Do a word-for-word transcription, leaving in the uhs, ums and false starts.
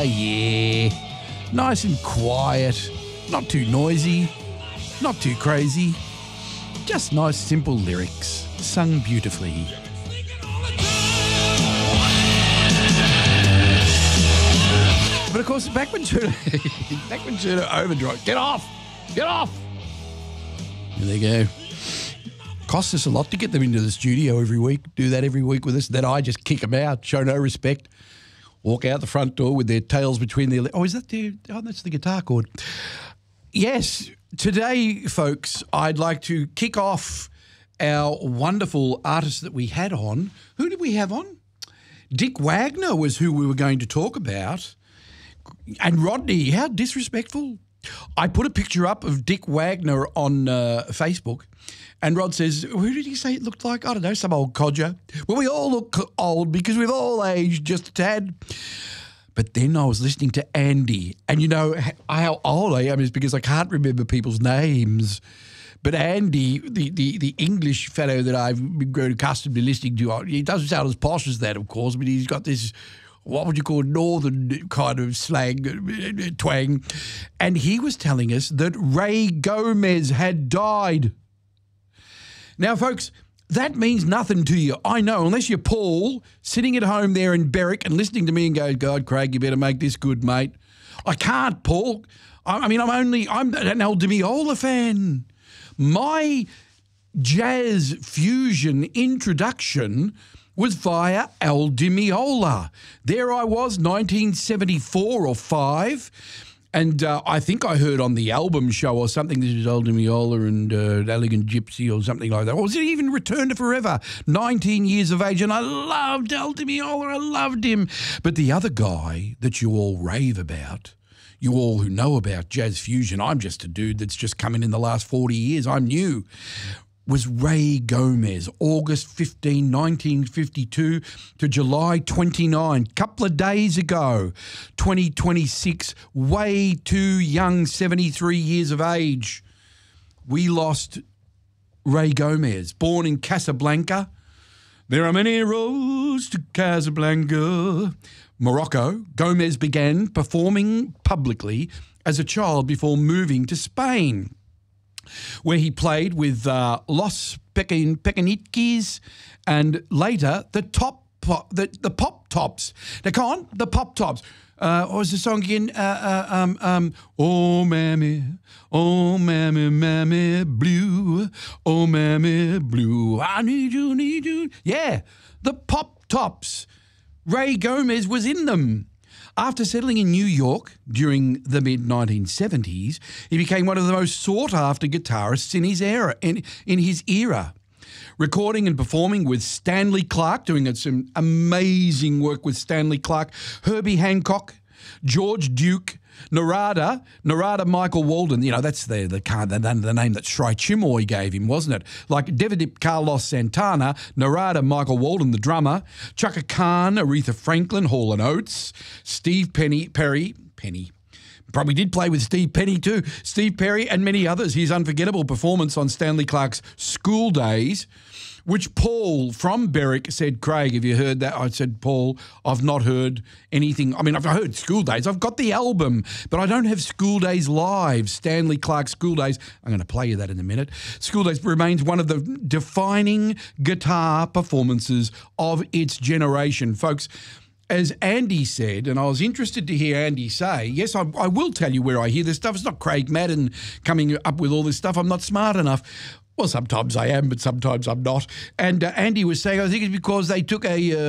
yeah. Nice and quiet, not too noisy, not too crazy. Just nice, simple lyrics, sung beautifully. But of course, back when Turner, back when Turner Overdrive, get off, get off. And there you go. Costs us a lot to get them into the studio every week, do that every week with us. Then I just kick them out, show no respect, walk out the front door with their tails between their legs. Oh, is that the, oh, that's the guitar chord. Yes, today, folks, I'd like to kick off our wonderful artist that we had on. Who did we have on? Dick Wagner was who we were going to talk about. And Rodney, how disrespectful. I put a picture up of Dick Wagner on uh, Facebook, and Rod says, who did he say it looked like? I don't know, some old codger. Well, we all look old because we've all aged just a tad. But then I was listening to Andy, and you know how old I am is because I can't remember people's names. But Andy, the, the, the English fellow that I've been grown accustomed to listening to, he doesn't sound as posh as that, of course, but he's got this, what would you call, northern kind of slang, uh, twang. And he was telling us that Ray Gomez had died. Now, folks, that means nothing to you. I know, unless you're Paul, sitting at home there in Berwick and listening to me and go, God, Craig, you better make this good, mate. I can't, Paul. I, I mean, I'm only, I'm an El Dimiola fan. My jazz fusion introduction was via El Dimiola. There I was, nineteen seventy-four or five, and uh, I think I heard on the album show or something, this is El Dimiola and uh, Elegant Gypsy or something like that. Or was it even Return to Forever? nineteen years of age, and I loved El Dimiola, I loved him. But the other guy that you all rave about, you all who know about jazz fusion, I'm just a dude that's just come in in the last forty years, I'm new, was Ray Gomez, August fifteenth, nineteen fifty-two to July twenty-ninth, couple of days ago, twenty twenty-six, way too young, seventy-three years of age. We lost Ray Gomez, born in Casablanca. There are many roads to Casablanca. Morocco, Gomez began performing publicly as a child before moving to Spain, where he played with uh, Los Pequin, Pequinitkis and later the top pop, the, the Pop Tops. Now, come on, the Pop Tops. Uh, what was the song again? Uh, uh, um, um, oh, mammy, oh, mammy, mammy blue, oh, mammy blue, I need you, need you. Yeah, the Pop Tops. Ray Gomez was in them. After settling in New York during the mid nineteen seventies, he became one of the most sought-after guitarists in his era. In, in his era, recording and performing with Stanley Clarke, doing some amazing work with Stanley Clarke, Herbie Hancock, George Duke, Narada, Narada Michael Walden. You know, that's the the, the, the name that Sri Chimoy gave him, wasn't it? Like David Carlos Santana, Narada Michael Walden, the drummer, Chaka Khan, Aretha Franklin, Hall and Oates, Steve Penny, Perry, Penny. Probably did play with Steve Penny too, Steve Perry and many others. His unforgettable performance on Stanley Clarke's School Days, which Paul from Berwick said, Craig, have you heard that? I said, Paul, I've not heard anything. I mean, I've heard School Days. I've got the album, but I don't have School Days live. Stanley Clarke School Days. I'm going to play you that in a minute. School Days remains one of the defining guitar performances of its generation. Folks, as Andy said, and I was interested to hear Andy say, yes, I, I will tell you where I hear this stuff. It's not Craig Madden coming up with all this stuff. I'm not smart enough. Well, sometimes I am, but sometimes I'm not. And uh, Andy was saying, I think it's because they took a... Uh,